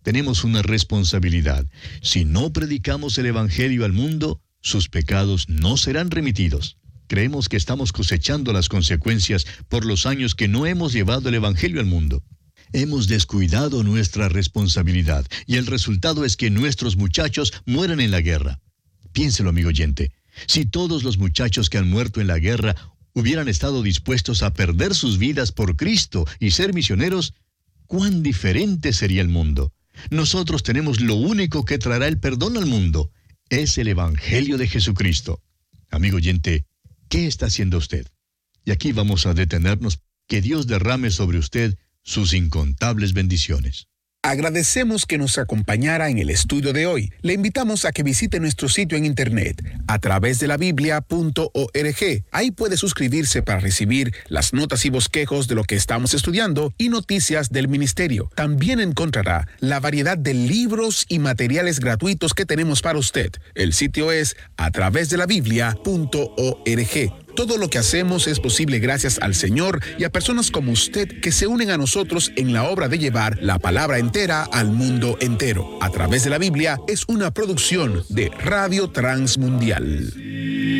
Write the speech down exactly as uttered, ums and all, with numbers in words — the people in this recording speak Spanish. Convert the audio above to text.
Tenemos una responsabilidad. Si no predicamos el Evangelio al mundo, sus pecados no serán remitidos. Creemos que estamos cosechando las consecuencias por los años que no hemos llevado el Evangelio al mundo. Hemos descuidado nuestra responsabilidad y el resultado es que nuestros muchachos mueran en la guerra. Piénselo, amigo oyente. Si todos los muchachos que han muerto en la guerra hubieran estado dispuestos a perder sus vidas por Cristo y ser misioneros, ¿cuán diferente sería el mundo? Nosotros tenemos lo único que traerá el perdón al mundo. Es el Evangelio de Jesucristo. Amigo oyente, ¿qué está haciendo usted? Y aquí vamos a detenernos. Que Dios derrame sobre usted sus incontables bendiciones. Agradecemos que nos acompañara en el estudio de hoy. Le invitamos a que visite nuestro sitio en internet a través de la biblia punto org. Ahí puede suscribirse para recibir las notas y bosquejos de lo que estamos estudiando y noticias del ministerio. También encontrará la variedad de libros y materiales gratuitos que tenemos para usted. El sitio es a través de la biblia punto org. Todo lo que hacemos es posible gracias al Señor y a personas como usted que se unen a nosotros en la obra de llevar la palabra entera al mundo entero. A través de la Biblia es una producción de Radio Transmundial.